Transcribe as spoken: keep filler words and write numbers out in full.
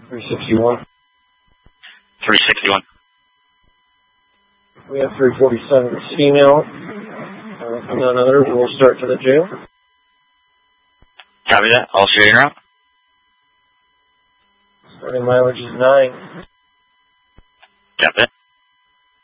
three sixty-one. three sixty-one. We have three forty-seven female. Uh, none other. We'll start to the jail. Copy that. All straight and route. Starting mileage is nine.